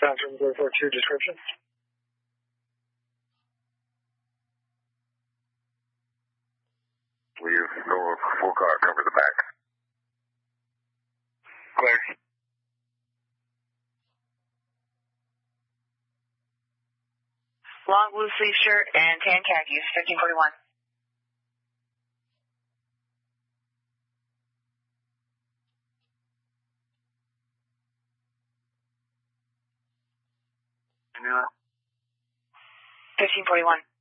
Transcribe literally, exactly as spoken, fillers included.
Bathroom four four two description. We have no full car, cover the back. Clear. Long blue sleeve shirt and tan khakis, fifteen forty-one. fifteen forty-one.